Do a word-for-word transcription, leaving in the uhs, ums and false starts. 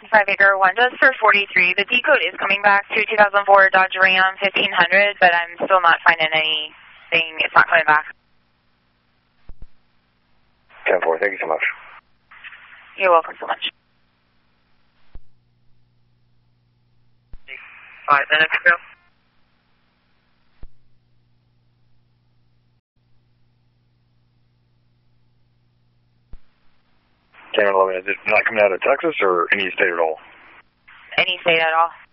five acre one, just for forty-three. The D code is coming back to two thousand four Dodge Ram fifteen hundred, but I'm still not finding anything. It's not coming back. ten four, thank you so much. You're welcome so much. Five minutes ago. ten eleven, is it not coming out of Texas or any state at all? Any state at all.